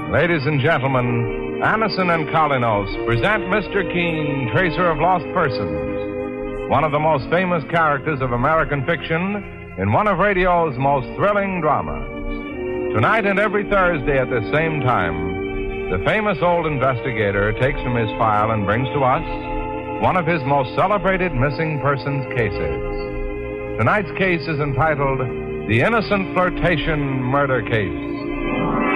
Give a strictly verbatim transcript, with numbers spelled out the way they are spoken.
Ladies and gentlemen, Anacin and Kolynos present Mister Keene, Tracer of Lost Persons, one of the most famous characters of American fiction in one of radio's most thrilling dramas. Tonight and every Thursday at the same time, the famous old investigator takes from his file and brings to us one of his most celebrated missing persons cases. Tonight's case is entitled The Innocent Flirtation Murder Case.